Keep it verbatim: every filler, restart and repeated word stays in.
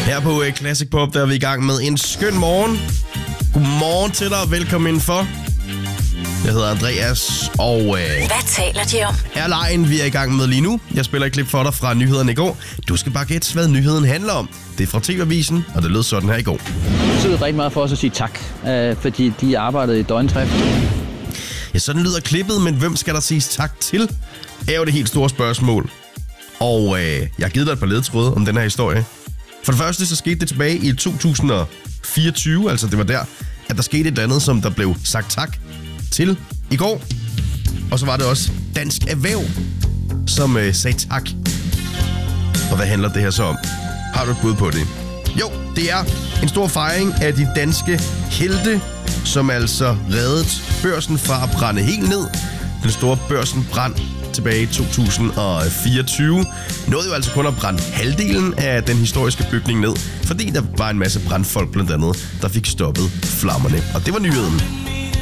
Her på uh, Classic Pop, der er vi i gang med en skøn morgen. Godmorgen til dig, og velkommen indenfor. Jeg hedder Andreas, og... Uh, Hvad taler de om? Er lejen, vi er i gang med lige nu. Jeg spiller et klip for dig fra nyhederne i går. Du skal bare gætte, hvad nyheden handler om. Det er fra T V-avisen, og det lød sådan her i går. Det betyder rigtig meget for os at sige tak, øh, fordi de arbejdede i døgndrift. Ja, sådan lyder klippet, men hvem skal der siges tak til? Er jo det helt store spørgsmål. Og øh, jeg har givet dig et par ledetråde om den her historie. For det første, så skete det tilbage i to tusind og fireogtyve, altså det var der, at der skete et andet, som der blev sagt tak til i går. Og så var det også Dansk Erhverv, som øh, sagde tak. Og hvad handler det her så om? Har du et bud på det? Jo, det er en stor fejring af de danske helte, som altså reddede børsen fra at brænde helt ned. Den store børsenbrand tilbage i to tusind og fireogtyve nåede jo altså kun at brænde halvdelen af den historiske bygning ned, fordi der var en masse brandfolk blandt andet, der fik stoppet flammerne. Og det var nyheden.